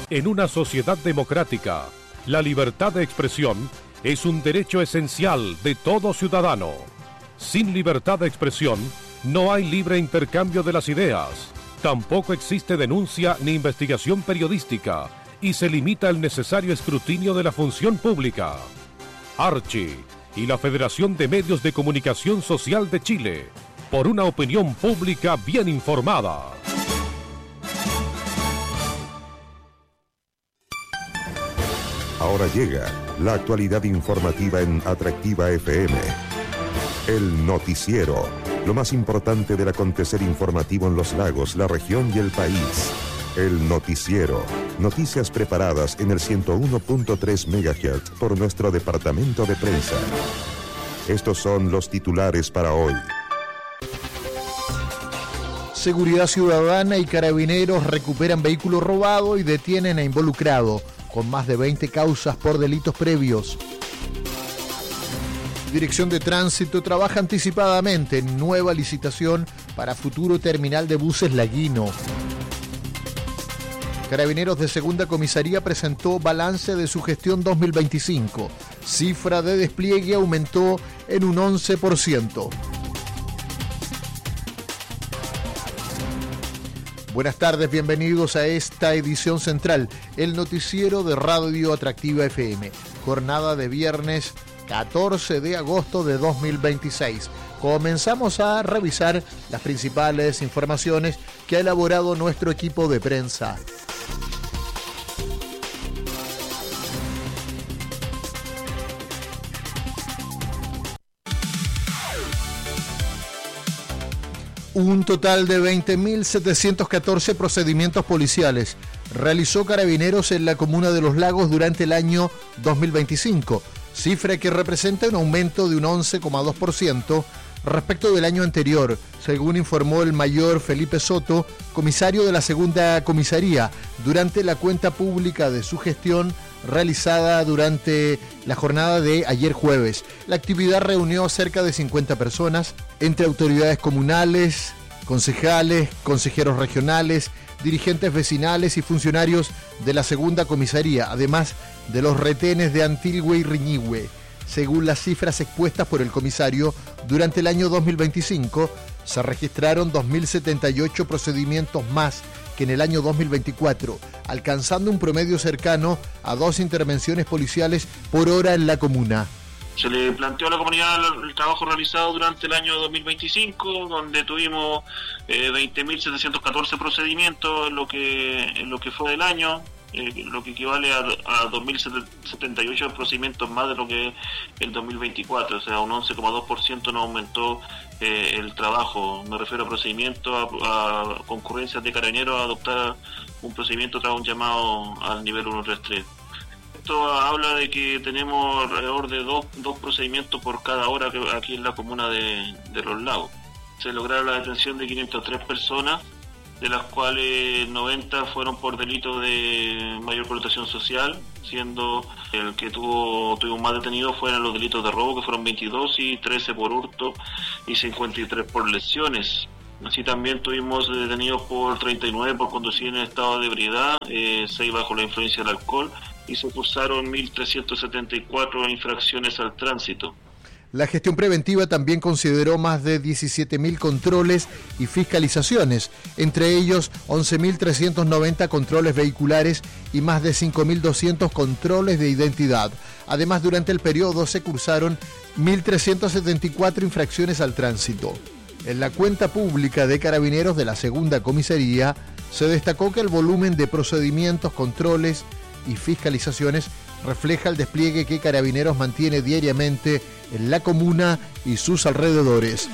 En una sociedad democrática, la libertad de expresión es un derecho esencial de todo ciudadano. Sin libertad de expresión, no hay libre intercambio de las ideas. Tampoco existe denuncia ni investigación periodística y se limita el necesario escrutinio de la función pública. Archi y la Federación de Medios de Comunicación Social de Chile, por una opinión pública bien informada. Ahora llega la actualidad informativa en Atractiva FM. El noticiero, lo más importante del acontecer informativo en los lagos, la región y el país. El noticiero, noticias preparadas en el 101.3 MHz por nuestro departamento de prensa. Estos son los titulares para hoy. Seguridad Ciudadana y Carabineros recuperan vehículo robado y detienen a involucrado, con más de 20 causas por delitos previos. Dirección de Tránsito trabaja anticipadamente en nueva licitación para futuro terminal de buses Laguino. Carabineros de Segunda Comisaría presentó balance de su gestión 2025. Cifra de despliegue aumentó en un 11%. Buenas tardes, bienvenidos a esta edición central, el noticiero de Radio Atractiva FM. Jornada de viernes 14 de agosto de 2026. Comenzamos a revisar las principales informaciones que ha elaborado nuestro equipo de prensa. Un total de 20.714 procedimientos policiales realizó Carabineros en la comuna de Los Lagos durante el año 2025, cifra que representa un aumento de un 11,2% respecto del año anterior, según informó el mayor Felipe Soto, comisario de la Segunda Comisaría, durante la cuenta pública de su gestión realizada durante la jornada de ayer jueves. La actividad reunió a cerca de 50 personas, entre autoridades comunales, concejales, consejeros regionales, dirigentes vecinales y funcionarios de la Segunda Comisaría, además de los retenes de Antilhue y Riñihue. Según las cifras expuestas por el comisario, durante el año 2025 se registraron 2.078 procedimientos más que en el año 2024, alcanzando un promedio cercano a 2 intervenciones policiales por hora en la comuna. Se le planteó a la comunidad el trabajo realizado durante el año 2025, donde tuvimos 20.714 procedimientos en lo que fue del año, lo que equivale a 2.078 procedimientos más de lo que el 2024, o sea, un 11,2% nos aumentó el trabajo. Me refiero a procedimientos, a concurrencias de carabineros a adoptar un procedimiento tras un llamado al nivel 133. Esto habla de que tenemos alrededor de dos procedimientos por cada hora aquí en la comuna de Los Lagos. Se lograron la detención de 503 personas, de las cuales 90 fueron por delitos de mayor connotación social, siendo el que tuvimos más detenidos fueron los delitos de robo, que fueron 22, y 13 por hurto y 53 por lesiones. Así también tuvimos detenidos por 39 por conducir en estado de ebriedad, 6 bajo la influencia del alcohol, y se cursaron 1.374 infracciones al tránsito. La gestión preventiva también consideró más de 17.000 controles y fiscalizaciones, entre ellos 11.390 controles vehiculares y más de 5.200 controles de identidad. Además, durante el periodo se cursaron 1.374 infracciones al tránsito. En la cuenta pública de Carabineros de la Segunda Comisaría se destacó que el volumen de procedimientos, controles y fiscalizaciones refleja el despliegue que Carabineros mantiene diariamente en la comuna y sus alrededores.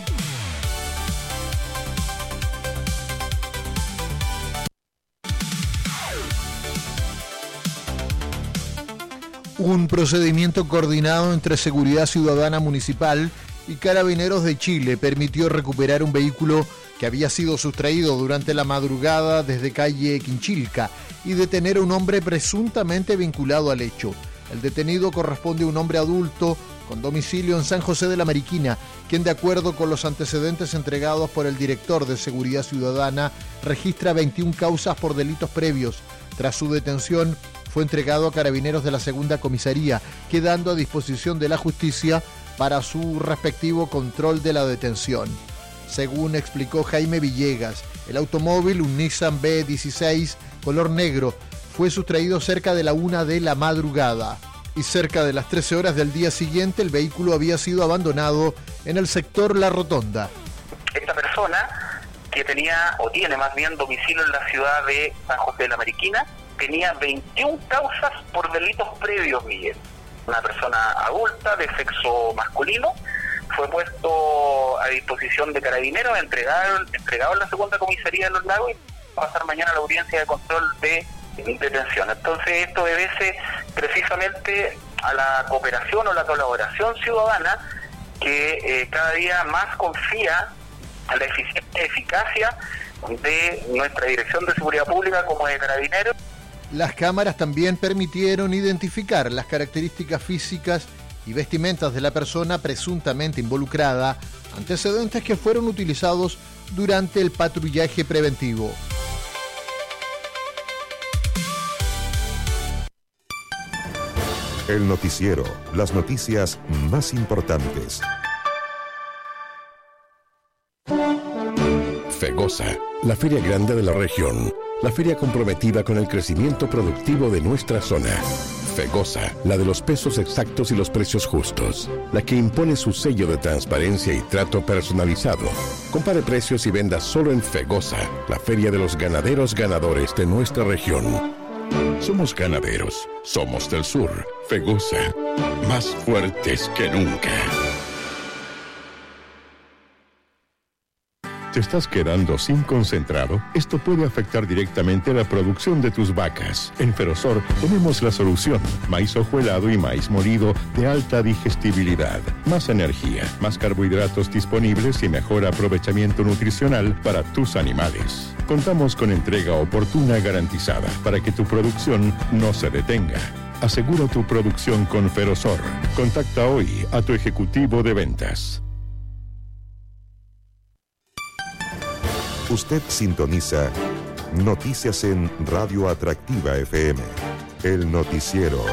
Un procedimiento coordinado entre Seguridad Ciudadana Municipal y Carabineros de Chile permitió recuperar un vehículo que había sido sustraído durante la madrugada desde calle Quinchilca y detener a un hombre presuntamente vinculado al hecho. El detenido corresponde a un hombre adulto con domicilio en San José de la Mariquina, quien, de acuerdo con los antecedentes entregados por el director de Seguridad Ciudadana, registra 21 causas por delitos previos. Tras su detención, fue entregado a carabineros de la segunda comisaría, quedando a disposición de la justicia para su respectivo control de la detención. Según explicó Jaime Villegas, el automóvil, un Nissan B16 color negro, fue sustraído cerca de la 1 de la madrugada y cerca de las 13 horas del día siguiente el vehículo había sido abandonado en el sector La Rotonda. Esta persona, que tenía o tiene más bien domicilio en la ciudad de San José de la Mariquina, tenía 21 causas por delitos previos, Miguel. Una persona adulta de sexo masculino fue puesto a disposición de carabineros, entregado en la segunda comisaría de Los Lagos y va a pasar mañana a la audiencia de control de detención. Entonces esto obedece precisamente a la cooperación o la colaboración ciudadana que cada día más confía en la eficacia de nuestra Dirección de Seguridad Pública como de Carabineros. Las cámaras también permitieron identificar las características físicas y vestimentas de la persona presuntamente involucrada, antecedentes que fueron utilizados durante el patrullaje preventivo. El noticiero, las noticias más importantes. FEGOSA, la feria grande de la región, la feria comprometida con el crecimiento productivo de nuestra zona. FEGOSA, la de los pesos exactos y los precios justos, la que impone su sello de transparencia y trato personalizado. Compare precios y venda solo en FEGOSA, la feria de los ganaderos ganadores de nuestra región. Somos ganaderos, somos del sur. FEGOSA, más fuertes que nunca. ¿Te estás quedando sin concentrado? Esto puede afectar directamente la producción de tus vacas. En Ferosor tenemos la solución. Maíz hojuelado y maíz molido de alta digestibilidad. Más energía, más carbohidratos disponibles y mejor aprovechamiento nutricional para tus animales. Contamos con entrega oportuna garantizada para que tu producción no se detenga. Asegura tu producción con Ferosor. Contacta hoy a tu ejecutivo de ventas. Usted sintoniza Noticias en Radio Atractiva FM, el noticiero.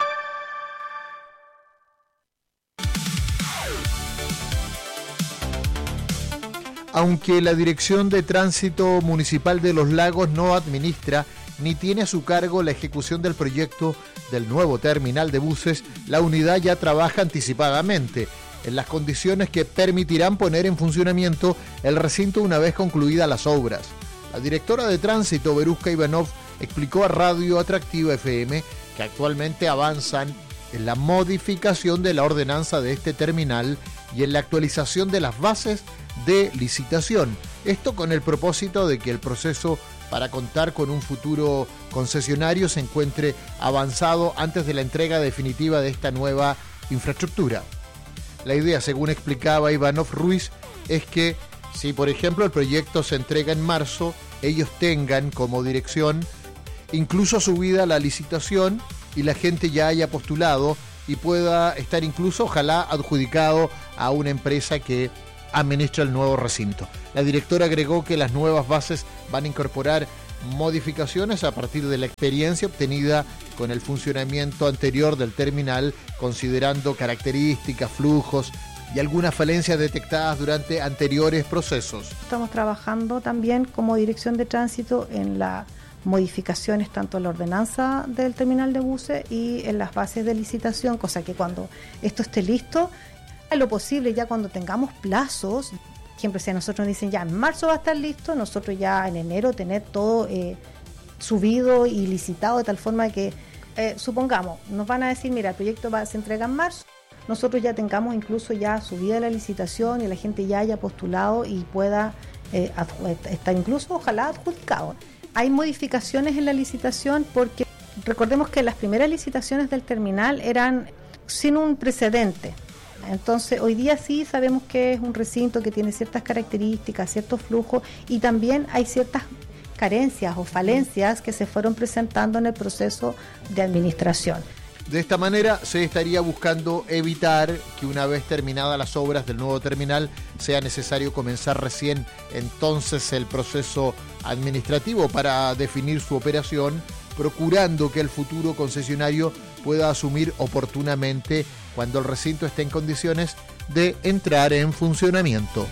Aunque la Dirección de Tránsito Municipal de Los Lagos no administra ni tiene a su cargo la ejecución del proyecto del nuevo terminal de buses, la unidad ya trabaja anticipadamente en las condiciones que permitirán poner en funcionamiento el recinto una vez concluidas las obras. La directora de Tránsito, Veruska Ivanov, explicó a Radio Atractiva FM que actualmente avanzan en la modificación de la ordenanza de este terminal y en la actualización de las bases de licitación. Esto con el propósito de que el proceso para contar con un futuro concesionario se encuentre avanzado antes de la entrega definitiva de esta nueva infraestructura. La idea, según explicaba Ivanov Ruiz, es que si, por ejemplo, el proyecto se entrega en marzo, ellos tengan como dirección incluso subida la licitación y la gente ya haya postulado y pueda estar incluso, ojalá, adjudicado a una empresa que administra el nuevo recinto. La directora agregó que las nuevas bases van a incorporar modificaciones a partir de la experiencia obtenida con el funcionamiento anterior del terminal, considerando características, flujos y algunas falencias detectadas durante anteriores procesos. Estamos trabajando también como Dirección de Tránsito en las modificaciones tanto en la ordenanza del terminal de buses y en las bases de licitación, cosa que cuando esto esté listo, a lo posible ya cuando tengamos plazos. Siempre si a nosotros nos dicen ya en marzo va a estar listo, nosotros ya en enero tener todo subido y licitado de tal forma que, supongamos, nos van a decir, mira, el proyecto se entrega en marzo, nosotros ya tengamos incluso ya subida la licitación y la gente ya haya postulado y pueda estar incluso, ojalá, adjudicado. Hay modificaciones en la licitación porque recordemos que las primeras licitaciones del terminal eran sin un precedente. Entonces, hoy día sí sabemos que es un recinto que tiene ciertas características, ciertos flujos y también hay ciertas carencias o falencias que se fueron presentando en el proceso de administración. De esta manera se estaría buscando evitar que una vez terminadas las obras del nuevo terminal sea necesario comenzar recién entonces el proceso administrativo para definir su operación, procurando que el futuro concesionario pueda asumir oportunamente cuando el recinto esté en condiciones de entrar en funcionamiento.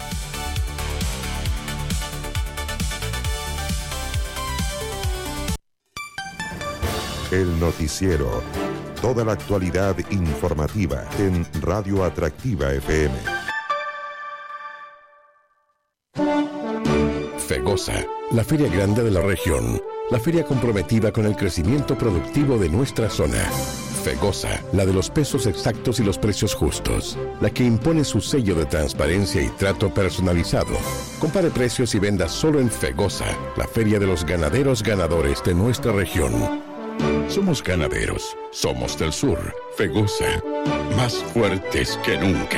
El noticiero. Toda la actualidad informativa en Radio Atractiva FM. FEGOSA, la feria grande de la región. La feria comprometida con el crecimiento productivo de nuestra zona. FEGOSA, la de los pesos exactos y los precios justos. La que impone su sello de transparencia y trato personalizado. Compare precios y venda solo en FEGOSA, la feria de los ganaderos ganadores de nuestra región. Somos ganaderos, somos del sur. FEGOSA, más fuertes que nunca.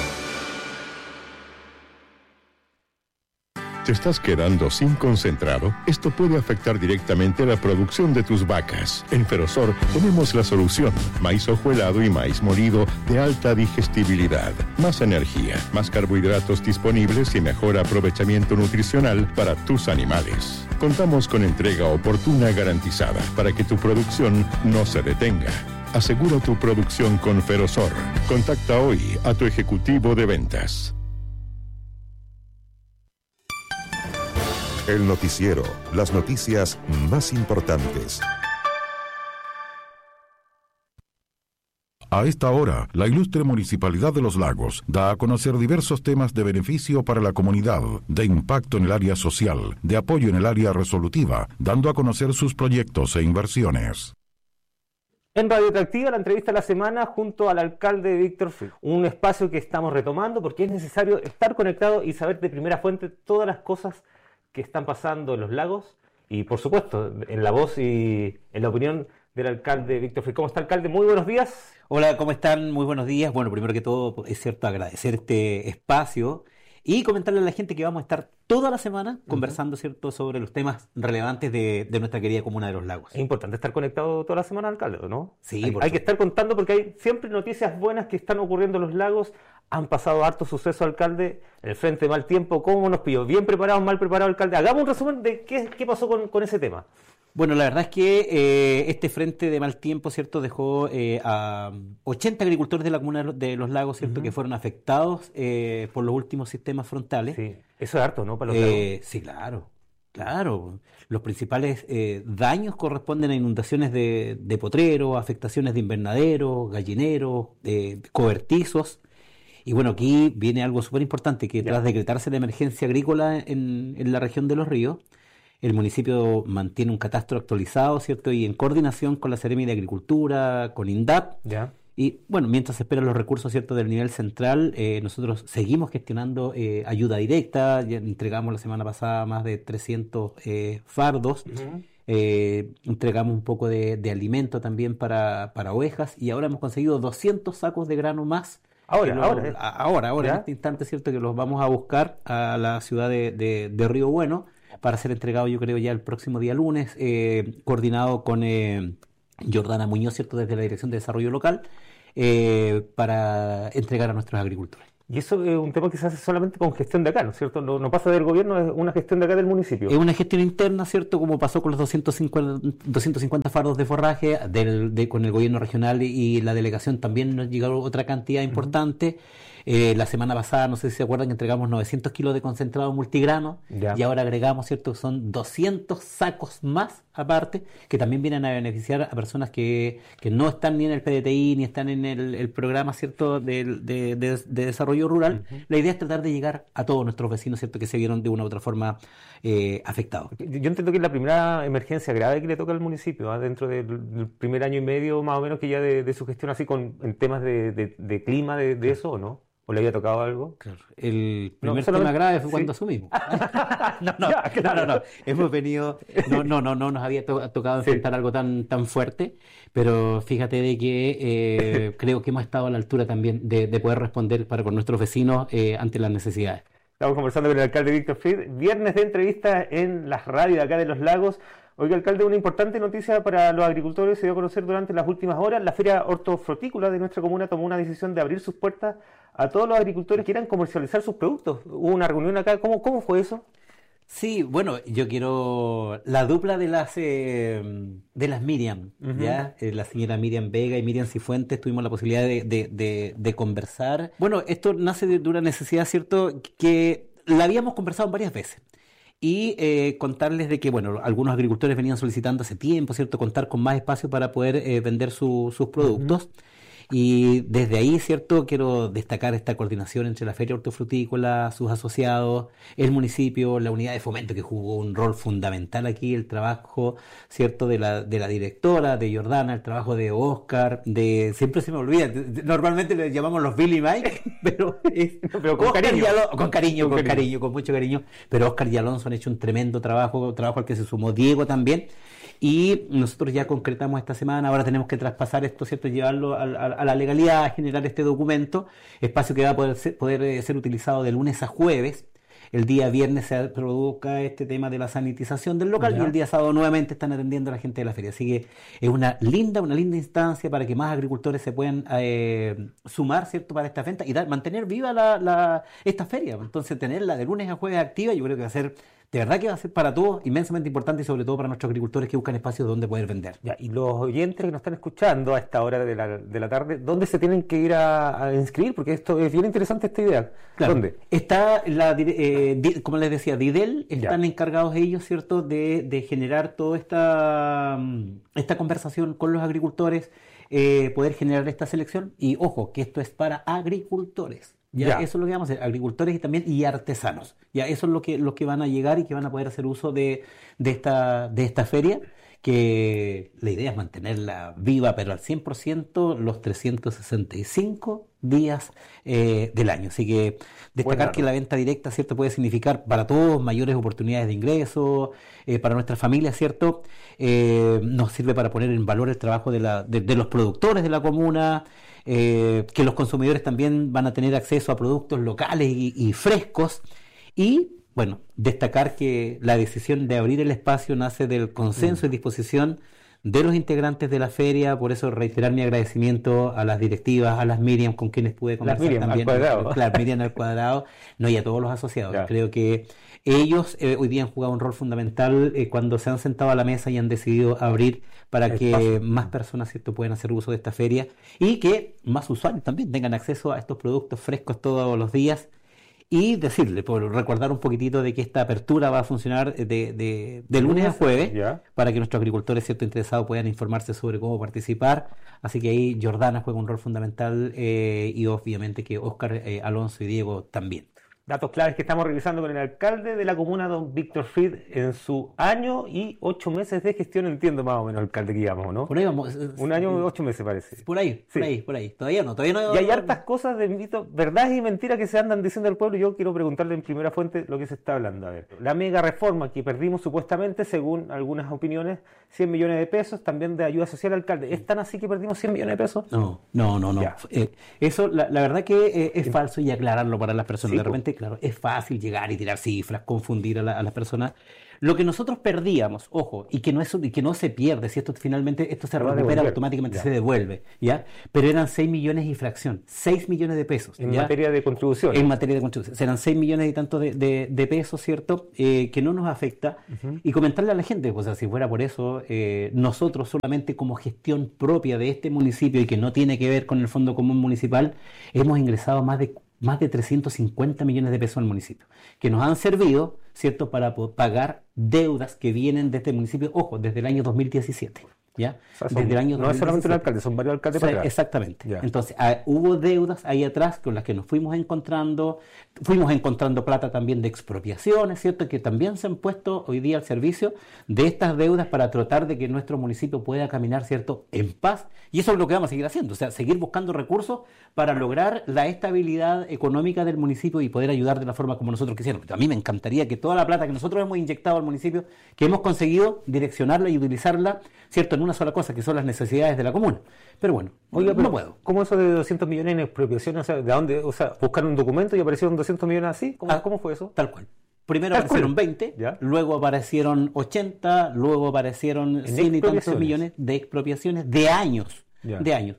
¿Te estás quedando sin concentrado? Esto puede afectar directamente la producción de tus vacas. En Ferosor tenemos la solución. Maíz hojuelado y maíz molido de alta digestibilidad. Más energía, más carbohidratos disponibles y mejor aprovechamiento nutricional para tus animales. Contamos con entrega oportuna garantizada para que tu producción no se detenga. Asegura tu producción con Ferosor. Contacta hoy a tu ejecutivo de ventas. El noticiero, las noticias más importantes. A esta hora, la ilustre Municipalidad de Los Lagos da a conocer diversos temas de beneficio para la comunidad, de impacto en el área social, de apoyo en el área resolutiva, dando a conocer sus proyectos e inversiones. En Radio Atractiva, la entrevista de la semana junto al alcalde Víctor Frick. Un espacio que estamos retomando porque es necesario estar conectado y saber de primera fuente todas las cosas que están pasando en Los Lagos y, por supuesto, en la voz y en la opinión del alcalde Víctor Frick. ¿Cómo está, alcalde? Muy buenos días. Hola, ¿cómo están? Muy buenos días. Bueno, primero que todo, es cierto, agradecer este espacio y comentarle a la gente que vamos a estar toda la semana conversando, ¿cierto?, sobre los temas relevantes de nuestra querida comuna de Los Lagos. Es importante estar conectado toda la semana, alcalde, ¿no? Sí, hay que estar contando porque hay siempre noticias buenas que están ocurriendo en Los Lagos. Han pasado hartos sucesos, alcalde, en el frente de mal tiempo. ¿Cómo nos pilló? ¿Bien preparados, mal preparados, alcalde? Hagamos un resumen de qué pasó con ese tema. Bueno, la verdad es que este frente de mal tiempo, ¿cierto?, dejó a 80 agricultores de la comuna de Los Lagos, ¿cierto?, que fueron afectados por los últimos sistemas frontales. Sí, eso es harto, ¿no?, para los lagos. Sí, claro. Los principales daños corresponden a inundaciones de potrero, afectaciones de invernaderos, gallineros, cobertizos. Y bueno, aquí viene algo súper importante, que tras decretarse la emergencia agrícola en la región de Los Ríos, el municipio mantiene un catastro actualizado, ¿cierto? Y en coordinación con la Seremi de Agricultura, con INDAP. Ya. Y bueno, mientras se esperan los recursos, ¿cierto?, del nivel central, nosotros seguimos gestionando ayuda directa. Ya entregamos la semana pasada más de 300 fardos. Entregamos un poco de alimento también para ovejas. Y ahora hemos conseguido 200 sacos de grano más. Ahora, en este instante, ¿cierto?, que los vamos a buscar a la ciudad de Río Bueno para ser entregado, yo creo, ya el próximo día lunes, coordinado con Jordana Muñoz, ¿cierto?, desde la Dirección de Desarrollo Local, para entregar a nuestros agricultores. Y eso es un tema que se hace solamente con gestión de acá, ¿no es cierto? No pasa del gobierno, es una gestión de acá del municipio. Es una gestión interna, ¿cierto? Como pasó con los 250 fardos de forraje con el gobierno regional y la delegación también nos llegó otra cantidad importante. La semana pasada, no sé si se acuerdan, que entregamos 900 kilos de concentrado multigrano y ahora agregamos, ¿cierto?, son 200 sacos más aparte, que también vienen a beneficiar a personas que no están ni en el PDTI ni están en el programa, ¿cierto?, de desarrollo rural. La idea es tratar de llegar a todos nuestros vecinos, ¿cierto?, que se vieron de una u otra forma afectados. Yo entiendo que es la primera emergencia grave que le toca al municipio, dentro del primer año y medio más o menos que ya de su gestión, así en temas de clima, de eso, ¿o no? ¿O le había tocado algo? Claro. El primer tema grave fue cuando asumimos. No. Hemos venido... No nos había tocado enfrentar algo tan fuerte, pero fíjate de que creo que hemos estado a la altura también de poder responder con nuestros vecinos ante las necesidades. Estamos conversando con el alcalde Víctor Frick. Viernes de entrevista en las radios de acá de Los Lagos. Oiga, alcalde, una importante noticia para los agricultores se dio a conocer durante las últimas horas. La Feria Hortofrutícola de nuestra comuna tomó una decisión de abrir sus puertas a todos los agricultores que quieran comercializar sus productos. Hubo una reunión acá. ¿Cómo fue eso? Sí, bueno, yo quiero la dupla de las Miriam, ¿ya? La señora Miriam Vega y Miriam Cifuentes tuvimos la posibilidad de conversar. Bueno, esto nace de una necesidad, ¿cierto?, que la habíamos conversado varias veces. Y contarles de que, bueno, algunos agricultores venían solicitando hace tiempo, ¿cierto?, contar con más espacio para poder vender sus productos. Y desde ahí, ¿cierto?, quiero destacar esta coordinación entre la Feria Hortofrutícola, sus asociados, el municipio, la unidad de fomento que jugó un rol fundamental aquí, el trabajo, ¿cierto?, de la directora, de Jordana, el trabajo de Oscar, siempre se me olvida, normalmente le llamamos los Billy Mike, pero con cariño, con mucho cariño, pero Oscar y Alonso han hecho un tremendo trabajo al que se sumó Diego también. Y nosotros ya concretamos esta semana, ahora tenemos que traspasar esto, ¿cierto?, llevarlo a la legalidad, generar este documento, espacio que va a poder ser utilizado de lunes a jueves. El día viernes se produzca este tema de la sanitización del local, y el día sábado nuevamente están atendiendo a la gente de la feria. Así que es una linda instancia para que más agricultores se puedan sumar, ¿cierto?, para esta venta y mantener viva esta feria. Entonces, tenerla de lunes a jueves activa, yo creo que va a ser... De verdad que va a ser para todos inmensamente importante, y sobre todo para nuestros agricultores que buscan espacios donde poder vender. Ya, y los oyentes que nos están escuchando a esta hora de la tarde, ¿dónde se tienen que ir a inscribir? Porque esto es bien interesante, esta idea. Claro. ¿Dónde? Está, como les decía, Didel, están encargados ellos, ¿cierto?, de generar toda esta conversación con los agricultores, poder generar esta selección. Y ojo, que esto es para agricultores. Ya, eso es lo que vamos a hacer, agricultores y artesanos. Ya, eso es lo que van a llegar y que van a poder hacer uso de esta feria, que la idea es mantenerla viva, pero al 100% los 365 días del año. Así que destacar que la venta directa, ¿cierto?, puede significar para todos mayores oportunidades de ingreso, para nuestras familias, ¿cierto? Nos sirve para poner en valor el trabajo de los productores de la comuna, que los consumidores también van a tener acceso a productos locales y frescos. Y bueno, destacar que la decisión de abrir el espacio nace del consenso y disposición de los integrantes de la feria. Por eso reiterar mi agradecimiento a las directivas, a las Miriam, con quienes pude conversar también. Claro, Miriam al cuadrado, y a todos los asociados. Ya. Creo que ellos hoy día han jugado un rol fundamental cuando se han sentado a la mesa y han decidido abrir para que más personas, ¿cierto?, puedan hacer uso de esta feria, y que más usuarios también tengan acceso a estos productos frescos todos los días. Y decirle, por recordar un poquitito de que esta apertura va a funcionar de lunes a jueves, para que nuestros agricultores, ¿cierto?, interesados puedan informarse sobre cómo participar. Así que ahí Jordana juega un rol fundamental, y obviamente que Oscar, Alonso y Diego también. Datos claves que estamos revisando con el alcalde de la comuna, don Víctor Fried, en su año y 8 meses de gestión, entiendo más o menos, alcalde, que digamos, ¿no? Por ahí vamos. Un año y 8 meses parece. Por ahí. Todavía no. Y hay hartas cosas de mito, verdades y mentiras que se andan diciendo al pueblo. Yo quiero preguntarle en primera fuente lo que se está hablando. A ver, la mega reforma que perdimos supuestamente, según algunas opiniones, 100 millones de pesos, también de ayuda social, alcalde. ¿Es tan así que perdimos 100 millones de pesos? No. Eso, la verdad que es falso, y aclararlo para las personas. De repente, claro, es fácil llegar y tirar cifras, confundir a las personas. Lo que nosotros perdíamos, ojo, y que no se pierde, si esto finalmente se recupera automáticamente, se devuelve, ¿ya? Pero eran 6 millones y fracción, 6 millones de pesos. En materia de contribución. En materia de contribución. Serán 6 millones y tantos de pesos, ¿cierto? Que no nos afecta. Y comentarle a la gente, pues, si fuera por eso, nosotros solamente como gestión propia de este municipio, y que no tiene que ver con el Fondo Común Municipal, hemos ingresado más de 350 millones de pesos al municipio, que nos han servido, ¿cierto?, para pagar deudas que vienen de este municipio, ojo, desde el año 2017. ¿Ya? O sea, desde el año 2017. No es solamente un alcalde, son varios alcaldes para atrás. Exactamente. Ya. Entonces, hubo deudas ahí atrás con las que nos fuimos encontrando plata también de expropiaciones, ¿cierto?, que también se han puesto hoy día al servicio de estas deudas para tratar de que nuestro municipio pueda caminar, ¿cierto?, en paz. Y eso es lo que vamos a seguir haciendo, o sea, seguir buscando recursos para lograr la estabilidad económica del municipio y poder ayudar de la forma como nosotros quisiéramos. A mí me encantaría que toda la plata que nosotros hemos inyectado al municipio, que hemos conseguido direccionarla y utilizarla, ¿cierto?, en una sola cosa, que son las necesidades de la comuna. Pero bueno, no puedo. ¿Cómo eso de 200 millones en expropiación? O sea, ¿de dónde? O sea, buscar un documento y aparecieron 200 millones así. ¿Cómo fue eso? Tal cual. primero aparecieron 20, ¿ya? Luego aparecieron 80, luego aparecieron 100 y tantos millones de expropiaciones de años. Ya. De años.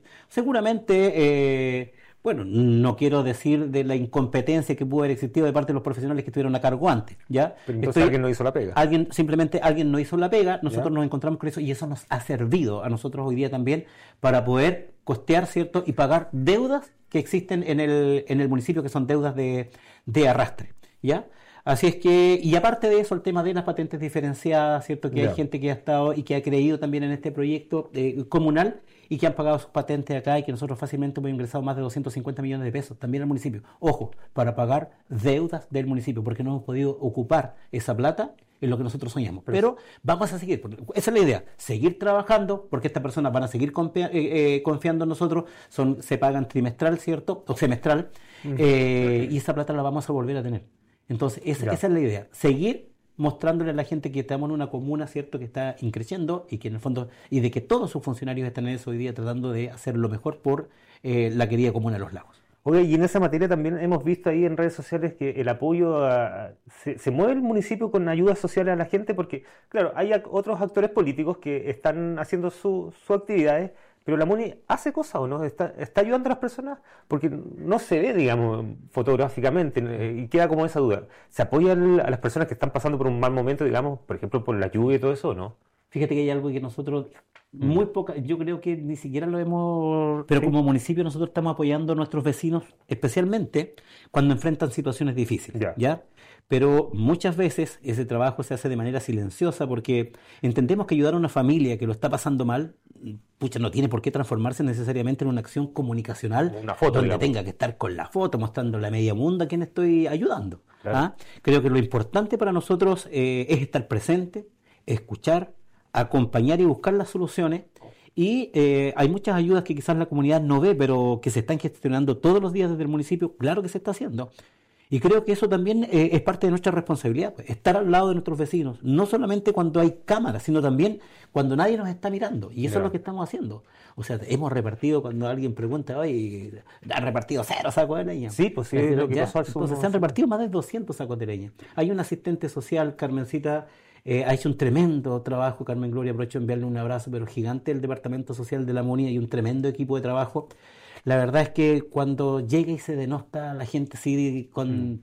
Seguramente, bueno, no quiero decir de la incompetencia que pudo haber existido de parte de los profesionales que estuvieron a cargo antes, ¿ya? Pero entonces alguien no hizo la pega. Alguien no hizo la pega, nosotros nos encontramos con eso y eso nos ha servido a nosotros hoy día también para poder costear, ¿cierto? Y pagar deudas que existen en el municipio, que son deudas de arrastre, ¿ya? Así es que, y aparte de eso, el tema de las patentes diferenciadas, ¿cierto? Que hay gente que ha estado y que ha creído también en este proyecto comunal y que han pagado sus patentes acá y que nosotros fácilmente hemos ingresado más de 250 millones de pesos también al municipio. Ojo, para pagar deudas del municipio, porque no hemos podido ocupar esa plata en lo que nosotros soñamos. Pero vamos a seguir, esa es la idea, seguir trabajando, porque estas personas van a seguir confiando en nosotros, se pagan trimestral, ¿cierto? O semestral, y esa plata la vamos a volver a tener. Entonces, esa es la idea, seguir mostrándole a la gente que estamos en una comuna, ¿cierto?, que está creciendo y que en el fondo, y de que todos sus funcionarios están en eso hoy día tratando de hacer lo mejor por la querida comuna de Los Lagos. Oye, y en esa materia también hemos visto ahí en redes sociales que el apoyo se mueve el municipio con ayudas sociales a la gente, porque, claro, hay otros actores políticos que están haciendo sus actividades, pero la MUNI hace cosas, ¿o no? ¿Está ayudando a las personas? Porque no se ve, digamos, fotográficamente, y queda como esa duda. ¿Se apoya a las personas que están pasando por un mal momento, digamos, por ejemplo, por la lluvia y todo eso, o no? Fíjate que hay algo que nosotros, muy poca, yo creo que ni siquiera lo hemos, pero como municipio nosotros estamos apoyando a nuestros vecinos, especialmente cuando enfrentan situaciones difíciles, ¿ya? Pero muchas veces ese trabajo se hace de manera silenciosa porque entendemos que ayudar a una familia que lo está pasando mal, no tiene por qué transformarse necesariamente en una acción comunicacional, una foto, donde digamos, tenga que estar con la foto mostrando la media mundo a quien estoy ayudando. Claro. Creo que lo importante para nosotros es estar presente, escuchar, acompañar y buscar las soluciones. Y hay muchas ayudas que quizás la comunidad no ve, pero que se están gestionando todos los días desde el municipio. Claro que se está haciendo. Y creo que eso también es parte de nuestra responsabilidad, pues, estar al lado de nuestros vecinos, no solamente cuando hay cámaras, sino también cuando nadie nos está mirando. Y eso es lo que estamos haciendo. O sea, hemos repartido, cuando alguien pregunta, oye, ¿han repartido 0 sacos de leña? Sí, pues sí, es lo que pasó al sur. Entonces se han repartido más de 200 sacos de leña. Hay una asistente social, Carmencita, ha hecho un tremendo trabajo. Carmen Gloria, aprovecho de enviarle un abrazo, pero gigante, del Departamento Social de la MUNI, hay un tremendo equipo de trabajo. La verdad es que cuando llega y se denosta la gente así con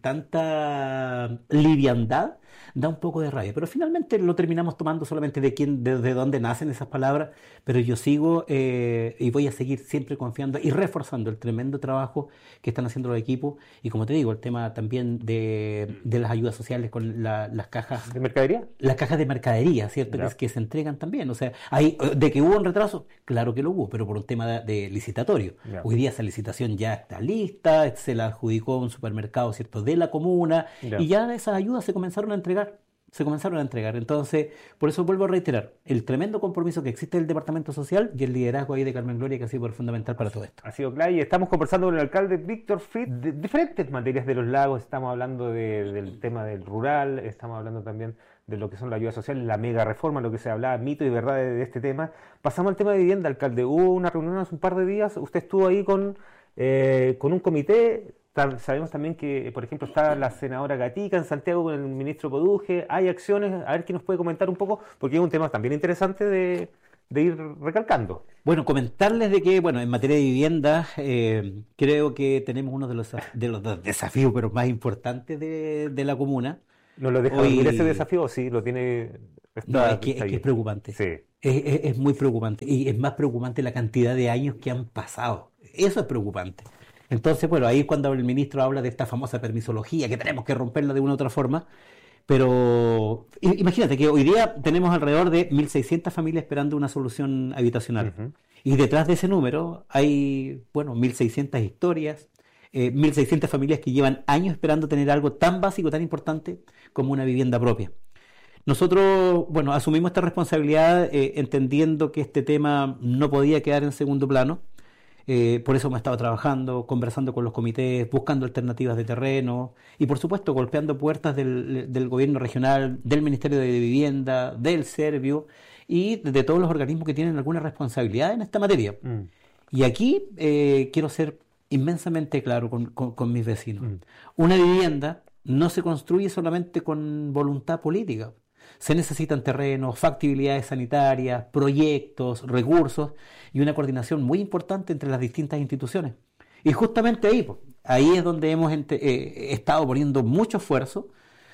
tanta liviandad, da un poco de rabia. Pero finalmente lo terminamos tomando solamente de dónde nacen esas palabras. Pero yo sigo y voy a seguir siempre confiando y reforzando el tremendo trabajo que están haciendo los equipos. Y como te digo, el tema también de las ayudas sociales con las cajas de mercadería. Las cajas de mercadería, ¿cierto? Que se entregan también. O sea, de que hubo un retraso, claro que lo hubo, pero por un tema de licitatorio. Hoy día esa licitación ya está lista, se la adjudicó un supermercado, ¿cierto?, de la comuna, y ya esas ayudas se comenzaron a entregar. Entonces, por eso vuelvo a reiterar el tremendo compromiso que existe del Departamento Social y el liderazgo ahí de Carmen Gloria, que ha sido fundamental para todo esto. Ha sido clave, y estamos conversando con el alcalde Víctor Fritz de diferentes materias de Los Lagos. Estamos hablando del tema del rural, estamos hablando también de lo que son la ayuda social, la mega reforma, lo que se hablaba, mito y verdad de este tema. Pasamos al tema de vivienda, alcalde. Hubo una reunión hace un par de días, usted estuvo ahí con un comité. Sabemos también que, por ejemplo, está la senadora Gatica en Santiago con el ministro Poduje. Hay acciones, a ver quién nos puede comentar un poco, porque es un tema también interesante de ir recalcando. Bueno, comentarles de que, en materia de vivienda, creo que tenemos uno de los desafíos pero más importantes de la comuna. ¿No lo deja vivir ese desafío o sí lo tiene? No, es que es preocupante. Sí. Es muy preocupante. Y es más preocupante la cantidad de años que han pasado. Eso es preocupante. Entonces, ahí cuando el ministro habla de esta famosa permisología, que tenemos que romperla de una u otra forma, pero imagínate que hoy día tenemos alrededor de 1.600 familias esperando una solución habitacional. Uh-huh. Y detrás de ese número hay, 1.600 historias, 1.600 familias que llevan años esperando tener algo tan básico, tan importante como una vivienda propia. Nosotros, asumimos esta responsabilidad entendiendo que este tema no podía quedar en segundo plano. Por eso hemos estado trabajando, conversando con los comités, buscando alternativas de terreno y, por supuesto, golpeando puertas del gobierno regional, del Ministerio de Vivienda, del Servio y de todos los organismos que tienen alguna responsabilidad en esta materia. Y aquí quiero ser inmensamente claro con mis vecinos. Una vivienda no se construye solamente con voluntad política. Se necesitan terrenos, factibilidades sanitarias, proyectos, recursos y una coordinación muy importante entre las distintas instituciones. Y justamente ahí es donde hemos estado poniendo mucho esfuerzo,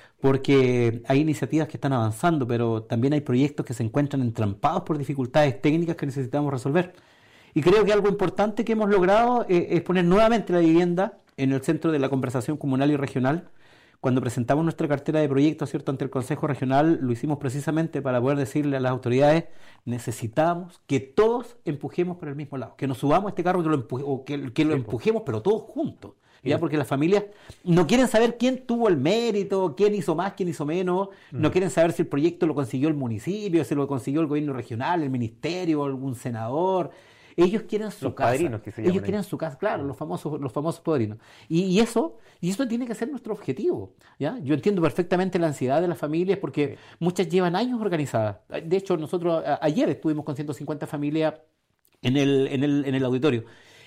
porque hay iniciativas que están avanzando, pero también hay proyectos que se encuentran entrampados por dificultades técnicas que necesitamos resolver. Y creo que algo importante que hemos logrado es poner nuevamente la vivienda en el centro de la conversación comunal y regional. Cuando presentamos nuestra cartera de proyectos, ¿cierto?, ante el Consejo Regional, lo hicimos precisamente para poder decirle a las autoridades: necesitamos que todos empujemos por el mismo lado, que nos subamos a este carro que lo empujemos, pero todos juntos. ¿Ya? Porque las familias no quieren saber quién tuvo el mérito, quién hizo más, quién hizo menos, no quieren saber si el proyecto lo consiguió el municipio, si lo consiguió el gobierno regional, el ministerio, algún senador. Ellos quieren su casa. Padrinos que se llaman. Ellos quieren su casa, claro, los famosos padrinos. Y eso tiene que ser nuestro objetivo, ¿ya? Yo entiendo perfectamente la ansiedad de las familias, porque muchas llevan años organizadas. De hecho, nosotros ayer estuvimos con 150 familias en el auditorio,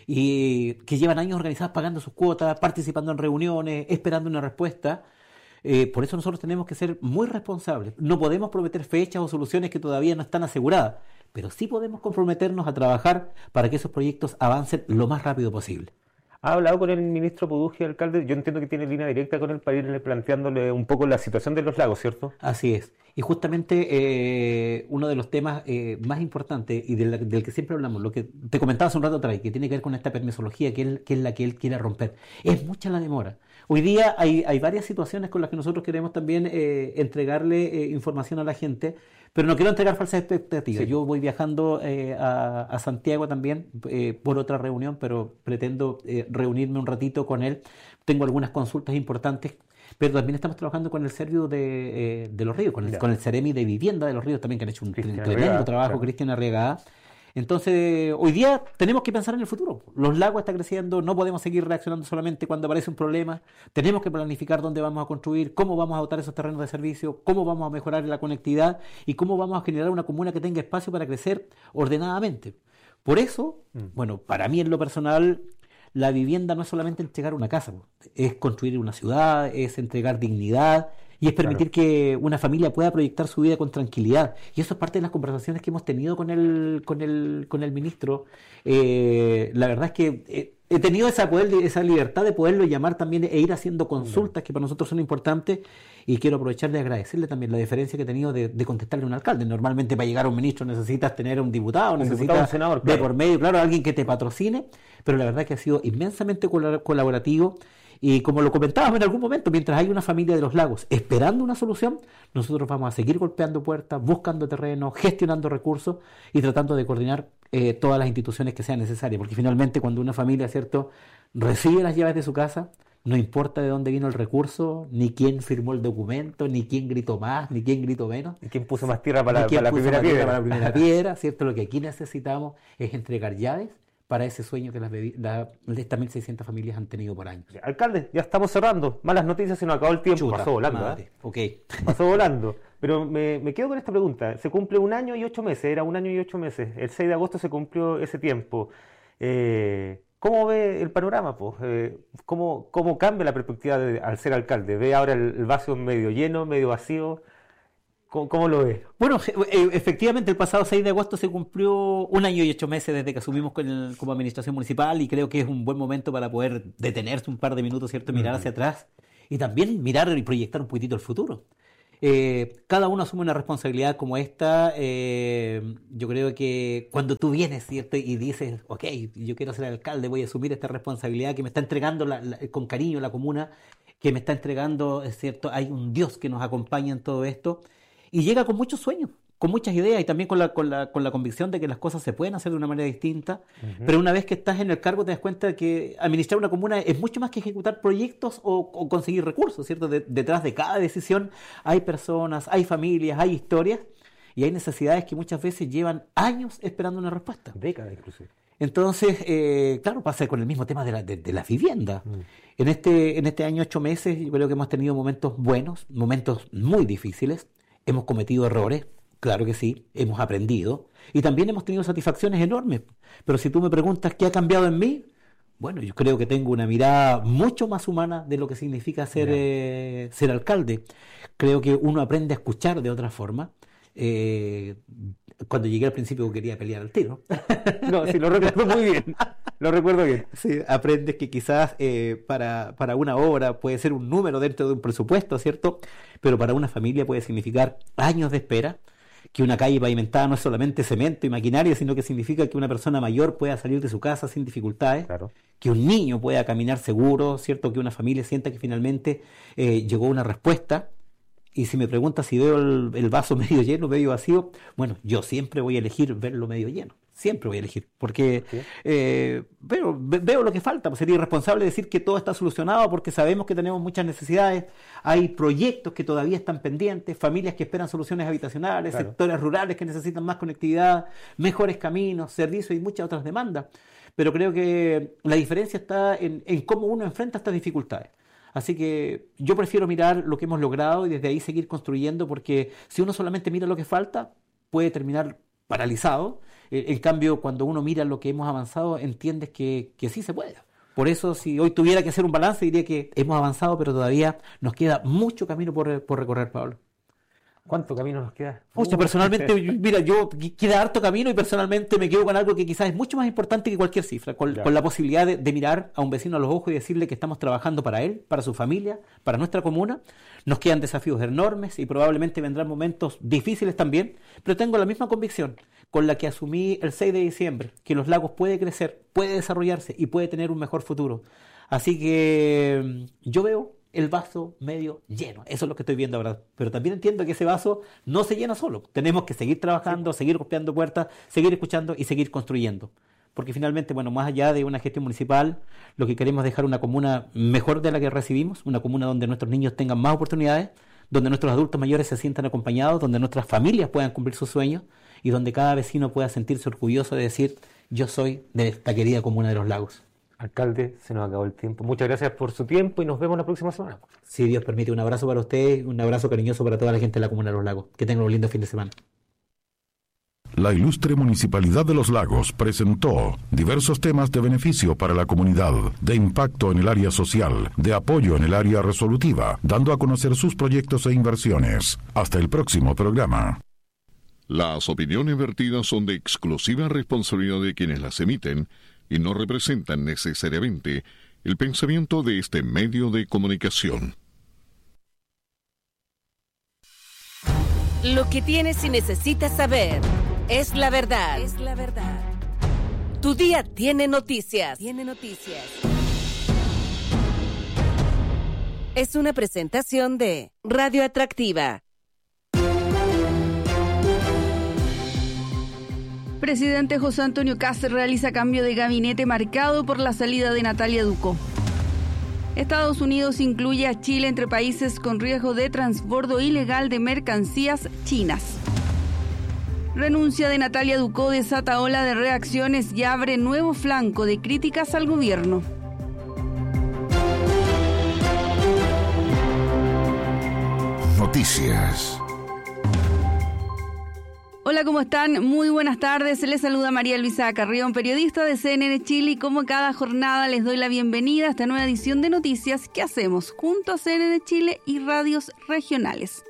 y que llevan años organizadas, pagando sus cuotas, participando en reuniones, esperando una respuesta. Por eso nosotros tenemos que ser muy responsables. No podemos prometer fechas o soluciones que todavía no están aseguradas, pero sí podemos comprometernos a trabajar para que esos proyectos avancen lo más rápido posible. ¿Ha hablado con el ministro Pudugi, alcalde? Yo entiendo que tiene línea directa con él para irle planteándole un poco la situación de los lagos, ¿cierto? Así es. Y justamente uno de los temas más importantes y del que siempre hablamos, lo que te comentaba hace un rato atrás, que tiene que ver con esta permisología que es la que él quiere romper. Es mucha la demora. Hoy día hay varias situaciones con las que nosotros queremos también entregarle información a la gente, pero no quiero entregar falsas expectativas. Sí. Yo voy viajando a Santiago también por otra reunión, pero pretendo reunirme un ratito con él. Tengo algunas consultas importantes, pero también estamos trabajando con el Servio de Los Ríos, con el Ceremi de Vivienda de Los Ríos también, que han hecho un tremendo trabajo, claro. Cristian Arriagada. Entonces, hoy día tenemos que pensar en el futuro. Los lagos están creciendo, no podemos seguir reaccionando solamente cuando aparece un problema. Tenemos que planificar dónde vamos a construir, cómo vamos a dotar esos terrenos de servicio, cómo vamos a mejorar la conectividad y cómo vamos a generar una comuna que tenga espacio para crecer ordenadamente. Por eso, bueno, para mí en lo personal, la vivienda no es solamente entregar una casa, es construir una ciudad, es entregar dignidad, y es permitir que una familia pueda proyectar su vida con tranquilidad. Y eso es parte de las conversaciones que hemos tenido con el ministro. La verdad es que he tenido esa libertad de poderlo llamar también e ir haciendo consultas que para nosotros son importantes, y quiero aprovechar de agradecerle también la deferencia que he tenido de contestarle a un alcalde. Normalmente para llegar a un ministro necesitas tener un diputado, necesitas un senador, claro, de por medio, claro, alguien que te patrocine, pero la verdad es que ha sido inmensamente colaborativo. Y como lo comentábamos en algún momento, mientras hay una familia de los lagos esperando una solución, nosotros vamos a seguir golpeando puertas, buscando terreno, gestionando recursos y tratando de coordinar todas las instituciones que sean necesarias, porque finalmente cuando una familia, ¿cierto?, recibe las llaves de su casa, no importa de dónde vino el recurso, ni quién firmó el documento, ni quién gritó más, ni quién gritó menos, ni quién puso más tierra para la primera piedra, ¿cierto? Lo que aquí necesitamos es entregar llaves para ese sueño que estas 1.600 familias han tenido por años. Alcalde, ya estamos cerrando. Malas noticias, se nos acabó el tiempo. Pasó volando. Okay. Pasó volando. Pero me quedo con esta pregunta. Se cumple 1 año y 8 meses. Era 1 año y 8 meses. El 6 de agosto se cumplió ese tiempo. ¿Cómo ve el panorama? ¿Cómo cambia la perspectiva al ser alcalde? ¿Ve ahora el vaso medio lleno, medio vacío? ¿Cómo lo ves? Bueno, efectivamente el pasado 6 de agosto se cumplió 1 año y 8 meses desde que asumimos como administración municipal, y creo que es un buen momento para poder detenerse un par de minutos, ¿cierto? Mirar hacia atrás y también mirar y proyectar un poquitito el futuro. Cada uno asume una responsabilidad como esta. Yo creo que cuando tú vienes, ¿cierto?, y dices, ok, yo quiero ser alcalde, voy a asumir esta responsabilidad que me está entregando con cariño la comuna, que me está entregando, ¿cierto? Hay un Dios que nos acompaña en todo esto. Y llega con muchos sueños, con muchas ideas, y también con la convicción de que las cosas se pueden hacer de una manera distinta. Pero una vez que estás en el cargo te das cuenta de que administrar una comuna es mucho más que ejecutar proyectos o conseguir recursos, ¿cierto? Detrás de cada decisión hay personas, hay familias, hay historias, y hay necesidades que muchas veces llevan años esperando una respuesta. Décadas inclusive. Entonces, claro, pasa con el mismo tema de la vivienda. En este año 8 meses yo creo que hemos tenido momentos buenos, momentos muy difíciles. Hemos cometido errores, claro que sí, hemos aprendido y también hemos tenido satisfacciones enormes. Pero si tú me preguntas qué ha cambiado en mí, Bueno, yo creo que tengo una mirada mucho más humana de lo que significa ser alcalde. Creo que uno aprende a escuchar de otra forma. Cuando llegué al principio quería pelear al tiro. No, sí, lo recuerdo muy bien. Lo recuerdo bien. Sí, aprendes que quizás para una obra puede ser un número dentro de un presupuesto, ¿cierto? Pero para una familia puede significar años de espera. Que una calle pavimentada no es solamente cemento y maquinaria, sino que significa que una persona mayor pueda salir de su casa sin dificultades, claro. Que un niño pueda caminar seguro, ¿cierto? Que una familia sienta que finalmente llegó una respuesta. Y si me preguntas si veo el vaso medio lleno, medio vacío, bueno, yo siempre voy a elegir verlo medio lleno. Siempre voy a elegir, porque veo lo que falta. Pues sería irresponsable decir que todo está solucionado, porque sabemos que tenemos muchas necesidades. Hay proyectos que todavía están pendientes, familias que esperan soluciones habitacionales, claro. Sectores rurales que necesitan más conectividad, mejores caminos, servicios y muchas otras demandas. Pero creo que la diferencia está en cómo uno enfrenta estas dificultades. Así que yo prefiero mirar lo que hemos logrado y desde ahí seguir construyendo, porque si uno solamente mira lo que falta, puede terminar paralizado. En cambio, cuando uno mira lo que hemos avanzado, entiendes que sí se puede. Por eso, si hoy tuviera que hacer un balance, diría que hemos avanzado, pero todavía nos queda mucho camino por recorrer, Pablo. ¿Cuánto camino nos queda? Mucho, personalmente, mira, queda harto camino y personalmente me quedo con algo que quizás es mucho más importante que cualquier cifra, con la posibilidad de mirar a un vecino a los ojos y decirle que estamos trabajando para él, para su familia, para nuestra comuna. Nos quedan desafíos enormes y probablemente vendrán momentos difíciles también, pero tengo la misma convicción con la que asumí el 6 de diciembre, que Los Lagos puede crecer, puede desarrollarse y puede tener un mejor futuro. Así que yo veo el vaso medio lleno, eso es lo que estoy viendo ahora, pero también entiendo que ese vaso no se llena solo, tenemos que seguir trabajando, seguir golpeando puertas, seguir escuchando y seguir construyendo, porque finalmente, bueno, más allá de una gestión municipal, lo que queremos es dejar una comuna mejor de la que recibimos, una comuna donde nuestros niños tengan más oportunidades, donde nuestros adultos mayores se sientan acompañados, donde nuestras familias puedan cumplir sus sueños y donde cada vecino pueda sentirse orgulloso de decir, yo soy de esta querida comuna de Los Lagos. Alcalde, se nos acabó el tiempo. Muchas gracias por su tiempo y nos vemos la próxima semana. Si Dios permite, un abrazo para usted, un abrazo cariñoso para toda la gente de la comuna de Los Lagos. Que tengan un lindo fin de semana. La ilustre Municipalidad de Los Lagos presentó diversos temas de beneficio para la comunidad, de impacto en el área social, de apoyo en el área resolutiva, dando a conocer sus proyectos e inversiones. Hasta el próximo programa. Las opiniones vertidas son de exclusiva responsabilidad de quienes las emiten y no representan necesariamente el pensamiento de este medio de comunicación. Lo que tienes y necesitas saber es la verdad. Es la verdad. Tu día tiene noticias. Es una presentación de Radio Atractiva. Presidente José Antonio Kast realiza cambio de gabinete marcado por la salida de Natalia Ducó. Estados Unidos incluye a Chile entre países con riesgo de transbordo ilegal de mercancías chinas. Renuncia de Natalia Ducó desata ola de reacciones y abre nuevo flanco de críticas al gobierno. Noticias. Hola, ¿cómo están? Muy buenas tardes. Les saluda María Luisa Carrión, periodista de CNN Chile, y como cada jornada les doy la bienvenida a esta nueva edición de noticias que hacemos junto a CNN Chile y radios regionales.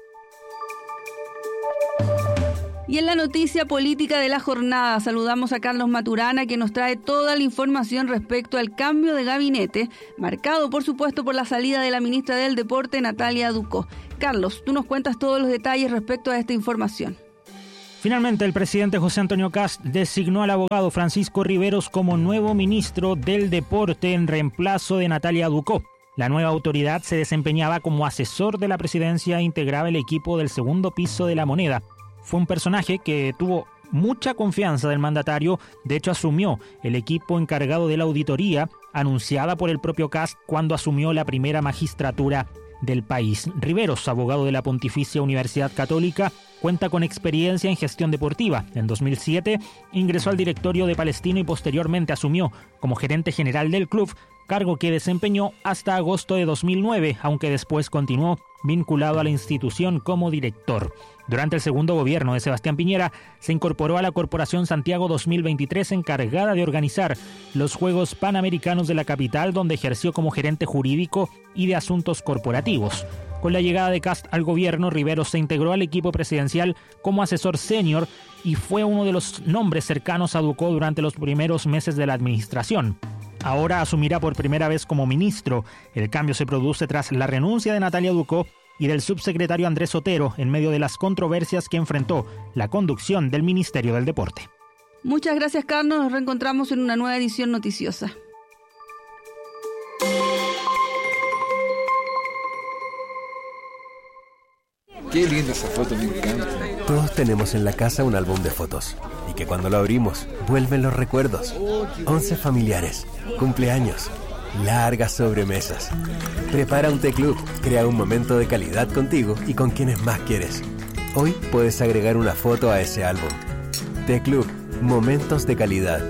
Y en la noticia política de la jornada saludamos a Carlos Maturana, que nos trae toda la información respecto al cambio de gabinete, marcado por supuesto por la salida de la ministra del Deporte, Natalia Ducó. Carlos, tú nos cuentas todos los detalles respecto a esta información. Finalmente, el presidente José Antonio Kast designó al abogado Francisco Riveros como nuevo ministro del Deporte en reemplazo de Natalia Ducó. La nueva autoridad se desempeñaba como asesor de la presidencia e integraba el equipo del segundo piso de La Moneda. Fue un personaje que tuvo mucha confianza del mandatario, de hecho asumió el equipo encargado de la auditoría anunciada por el propio Kast cuando asumió la primera magistratura del país. Riveros, abogado de la Pontificia Universidad Católica, cuenta con experiencia en gestión deportiva. En 2007 ingresó al directorio de Palestino y posteriormente asumió como gerente general del club, cargo que desempeñó hasta agosto de 2009, aunque después continuó vinculado a la institución como director. Durante el segundo gobierno de Sebastián Piñera, se incorporó a la Corporación Santiago 2023 encargada de organizar los Juegos Panamericanos de la capital, donde ejerció como gerente jurídico y de asuntos corporativos. Con la llegada de Kast al gobierno, Riveros se integró al equipo presidencial como asesor senior y fue uno de los nombres cercanos a Ducó durante los primeros meses de la administración. Ahora asumirá por primera vez como ministro. El cambio se produce tras la renuncia de Natalia Ducó y del subsecretario Andrés Otero en medio de las controversias que enfrentó la conducción del Ministerio del Deporte. Muchas gracias, Carlos. Nos reencontramos en una nueva edición noticiosa. Qué linda esa foto, me encanta. Todos tenemos en la casa un álbum de fotos y que cuando lo abrimos vuelven los recuerdos. 11 familiares, cumpleaños, largas sobremesas. Prepara un T-Club, crea un momento de calidad contigo y con quienes más quieres. Hoy puedes agregar una foto a ese álbum. T-Club, momentos de calidad.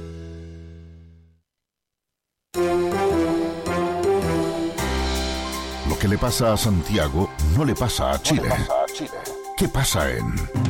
Lo que le pasa a Santiago no le pasa a Chile. ¿Qué pasa en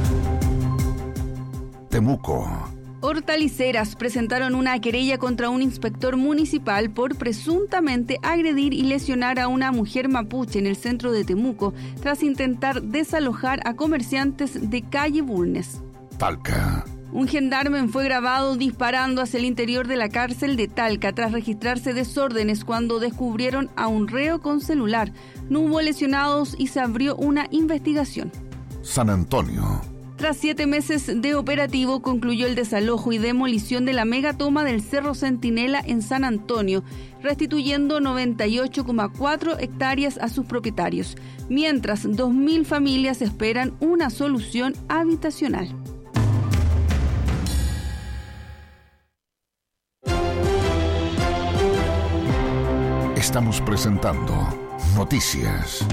Temuco? Hortaliceras presentaron una querella contra un inspector municipal por presuntamente agredir y lesionar a una mujer mapuche en el centro de Temuco tras intentar desalojar a comerciantes de calle Bulnes. Talca. Un gendarme fue grabado disparando hacia el interior de la cárcel de Talca tras registrarse desórdenes cuando descubrieron a un reo con celular. No hubo lesionados y se abrió una investigación. San Antonio. Tras 7 meses de operativo, concluyó el desalojo y demolición de la megatoma del Cerro Centinela en San Antonio, restituyendo 98,4 hectáreas a sus propietarios, mientras 2.000 familias esperan una solución habitacional. Estamos presentando Noticias.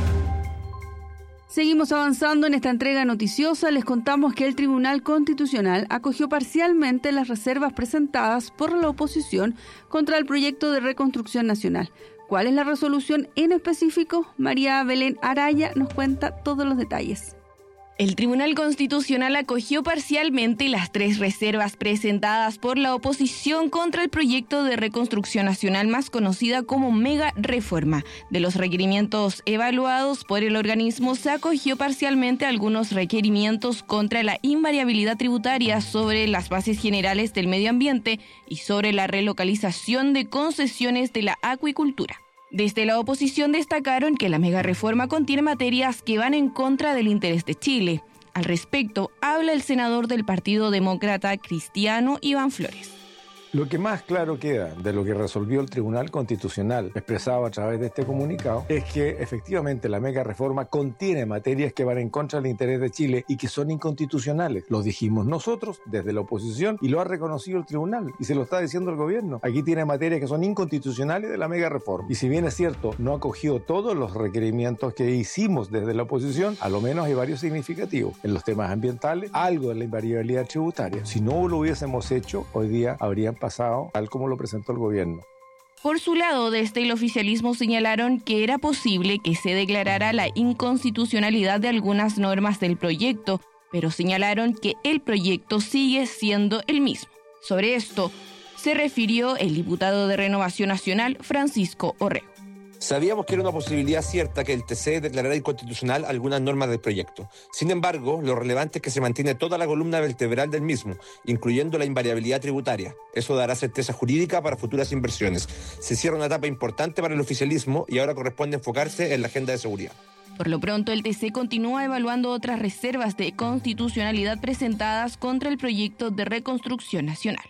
Seguimos avanzando en esta entrega noticiosa. Les contamos que el Tribunal Constitucional acogió parcialmente las reservas presentadas por la oposición contra el proyecto de reconstrucción nacional. ¿Cuál es la resolución en específico? María Belén Araya nos cuenta todos los detalles. El Tribunal Constitucional acogió parcialmente las 3 reservas presentadas por la oposición contra el proyecto de reconstrucción nacional más conocida como Mega Reforma. De los requerimientos evaluados por el organismo, se acogió parcialmente algunos requerimientos contra la invariabilidad tributaria sobre las bases generales del medio ambiente y sobre la relocalización de concesiones de la acuicultura. Desde la oposición destacaron que la megareforma contiene materias que van en contra del interés de Chile. Al respecto, habla el senador del Partido Demócrata Cristiano, Iván Flores. Lo que más claro queda de lo que resolvió el Tribunal Constitucional, expresado a través de este comunicado, es que efectivamente la mega reforma contiene materias que van en contra del interés de Chile y que son inconstitucionales. Lo dijimos nosotros desde la oposición y lo ha reconocido el Tribunal y se lo está diciendo el gobierno. Aquí tiene materias que son inconstitucionales de la mega reforma. Y si bien es cierto, no acogió todos los requerimientos que hicimos desde la oposición, a lo menos hay varios significativos. En los temas ambientales, algo de la invariabilidad tributaria. Si no lo hubiésemos hecho, hoy día habrían pasado tal como lo presentó el gobierno. Por su lado, desde el oficialismo señalaron que era posible que se declarara la inconstitucionalidad de algunas normas del proyecto, pero señalaron que el proyecto sigue siendo el mismo. Sobre esto se refirió el diputado de Renovación Nacional, Francisco Orrego. Sabíamos que era una posibilidad cierta que el TC declarara inconstitucional algunas normas del proyecto. Sin embargo, lo relevante es que se mantiene toda la columna vertebral del mismo, incluyendo la invariabilidad tributaria. Eso dará certeza jurídica para futuras inversiones. Se cierra una etapa importante para el oficialismo y ahora corresponde enfocarse en la agenda de seguridad. Por lo pronto, el TC continúa evaluando otras reservas de constitucionalidad presentadas contra el proyecto de reconstrucción nacional.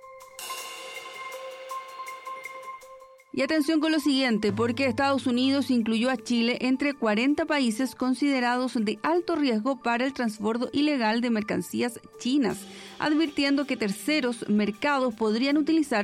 Y atención con lo siguiente, porque Estados Unidos incluyó a Chile entre 40 países considerados de alto riesgo para el transbordo ilegal de mercancías chinas, advirtiendo que terceros mercados podrían utilizar